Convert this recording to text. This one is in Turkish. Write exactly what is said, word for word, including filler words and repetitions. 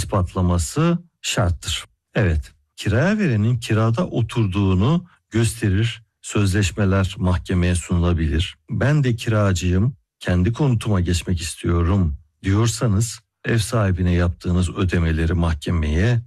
ispatlaması şarttır. Evet, kiraya verenin kirada oturduğunu gösterir sözleşmeler mahkemeye sunulabilir. Ben de kiracıyım, kendi konutuma geçmek istiyorum diyorsanız ev sahibine yaptığınız ödemeleri mahkemeye